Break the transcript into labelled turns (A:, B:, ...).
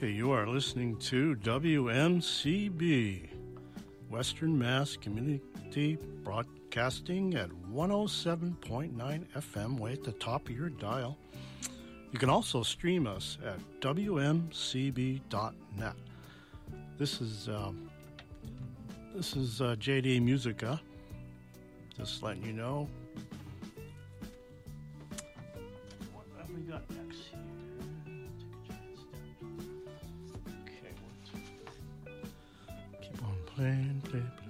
A: Okay, you are listening to WMCB, Western Mass Community Broadcasting at 107.9 FM, way at the top of your dial. You can also stream us at WMCB.net. This is JD Musica. Just letting you know. What have we got next here? Take a chance. Okay, keep on playing, play.